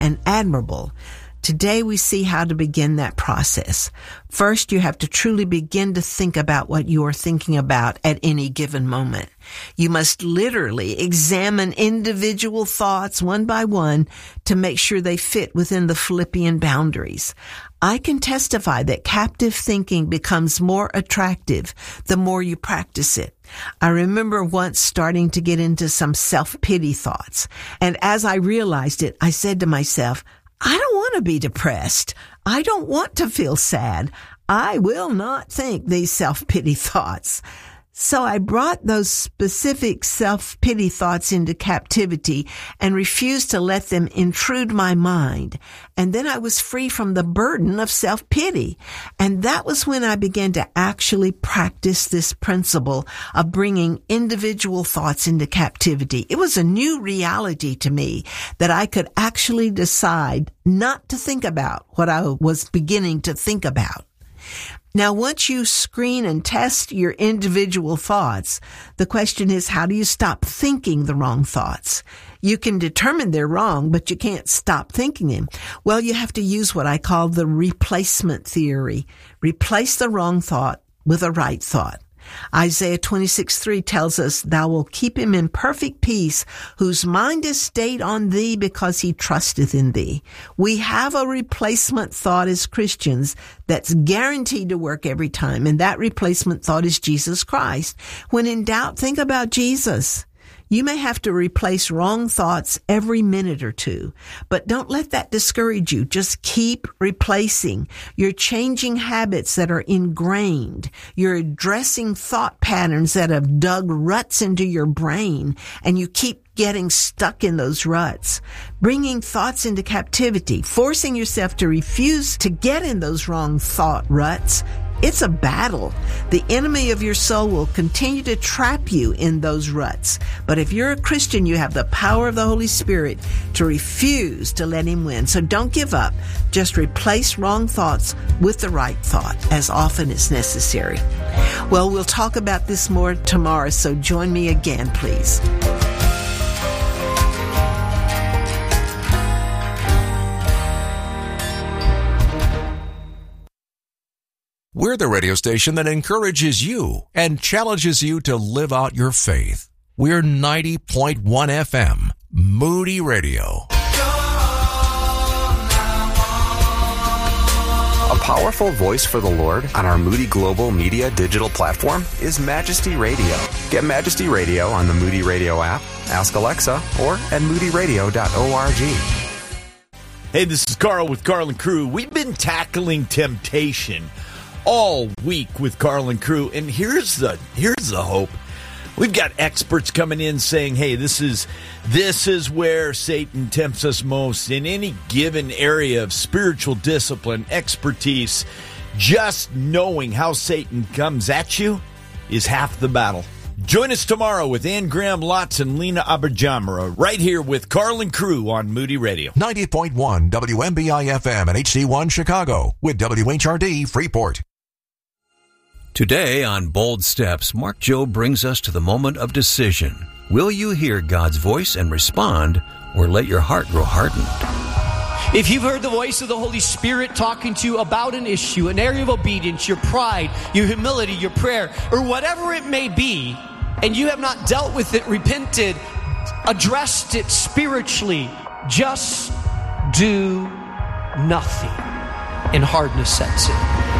and admirable. Today we see how to begin that process. First, you have to truly begin to think about what you are thinking about at any given moment. You must literally examine individual thoughts one by one to make sure they fit within the Philippian boundaries. I can testify that captive thinking becomes more attractive the more you practice it. I remember once starting to get into some self-pity thoughts, and as I realized it, I said to myself, I don't want to be depressed. I don't want to feel sad. I will not think these self-pity thoughts. So I brought those specific self-pity thoughts into captivity and refused to let them intrude my mind. And then I was free from the burden of self-pity. And that was when I began to actually practice this principle of bringing individual thoughts into captivity. It was a new reality to me that I could actually decide not to think about what I was beginning to think about. Now, once you screen and test your individual thoughts, the question is, how do you stop thinking the wrong thoughts? You can determine they're wrong, but you can't stop thinking them. Well, you have to use what I call the replacement theory. Replace the wrong thought with a right thought. Isaiah 26:3 tells us, Thou wilt keep him in perfect peace, whose mind is stayed on thee because he trusteth in thee. We have a replacement thought as Christians that's guaranteed to work every time, and that replacement thought is Jesus Christ. When in doubt, think about Jesus. You may have to replace wrong thoughts every minute or two, but don't let that discourage you. Just keep replacing. You're changing habits that are ingrained. You're addressing thought patterns that have dug ruts into your brain, and you keep getting stuck in those ruts. Bringing thoughts into captivity, forcing yourself to refuse to get in those wrong thought ruts. It's a battle. The enemy of your soul will continue to trap you in those ruts. But if you're a Christian, you have the power of the Holy Spirit to refuse to let him win. So don't give up. Just replace wrong thoughts with the right thought as often as necessary. Well, we'll talk about this more tomorrow, so join me again, please. We're the radio station that encourages you and challenges you to live out your faith. We're 90.1 FM, Moody Radio. A powerful voice for the Lord on our Moody Global Media digital platform is Majesty Radio. Get Majesty Radio on the Moody Radio app, ask Alexa, or at moodyradio.org. Hey, this is Carl with Carl and Crew. We've been tackling temptation all week with Carl and Crew, and here's the hope. We've got experts coming in saying, hey, this is where Satan tempts us most in any given area of spiritual discipline, expertise. Just knowing how Satan comes at you is half the battle. Join us tomorrow with Ann Graham Lotz and Lena Abajamara right here with Carl and Crew on Moody Radio. 90.1 WMBI-FM and HD1 Chicago with WHRD Freeport. Today on Bold Steps, Mark Jobe brings us to the moment of decision. Will you hear God's voice and respond, or let your heart grow hardened? If you've heard the voice of the Holy Spirit talking to you about an issue, an area of obedience, your pride, your humility, your prayer, or whatever it may be, and you have not dealt with it, repented, addressed it spiritually, just do nothing, and hardness sets in.